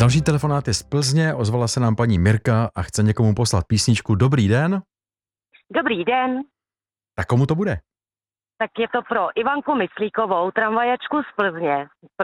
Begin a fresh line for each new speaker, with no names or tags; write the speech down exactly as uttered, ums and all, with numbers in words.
Další telefonát je z Plzně, ozvala se nám paní Mirka a chce někomu poslat písničku. Dobrý den.
Dobrý den.
Tak komu to bude?
Tak je to pro Ivanku Myslíkovou, tramvajačku z Plzně.